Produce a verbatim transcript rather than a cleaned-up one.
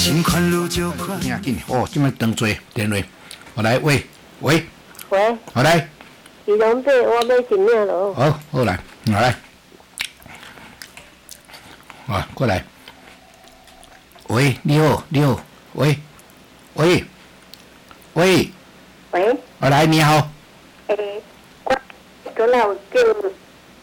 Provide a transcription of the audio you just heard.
心宽路就宽。你紧哦，这么长做电话，我来喂喂。 喂。 我来。 李龙队，我要一领咯。 好，好来，我来。啊，过来。喂，你好，你好，喂，喂，喂。 喂。 我来，你好。 诶，我昨来有叫。